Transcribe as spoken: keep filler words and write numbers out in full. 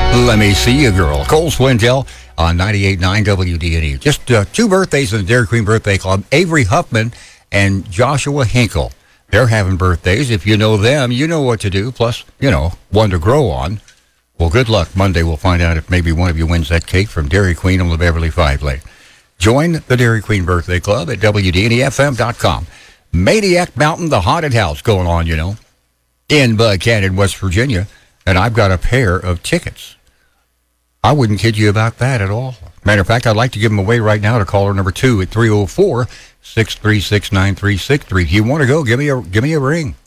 Let me see you, girl. Cole Swindell on ninety-eight point nine W D N E. Just uh, two birthdays in the Dairy Queen Birthday Club. Avery Huffman and Joshua Hinkle. They're having birthdays. If you know them, you know what to do. Plus, you know, one to grow on. Well, good luck. Monday we'll find out if maybe one of you wins that cake from Dairy Queen on the Beverly Five Lane. Join the Dairy Queen Birthday Club at W D N E F M dot com. Maniac Mountain, the haunted house going on, you know, in Bud Canyon, West Virginia. And I've got a pair of tickets. I wouldn't kid you about that at all. Matter of fact, I'd like to give them away right now to caller number two at three oh four, six three six, nine three six three. If you want to go, give me a give me a ring.